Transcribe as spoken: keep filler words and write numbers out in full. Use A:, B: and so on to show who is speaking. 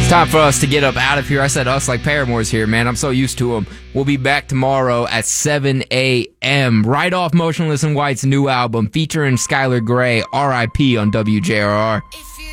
A: It's time for us to get up out of here. I said us like Paramore's here, man. I'm so used to them. We'll be back tomorrow at seven a.m. right off Motionless in White's new album featuring Skylar Grey, R I P on W J R R.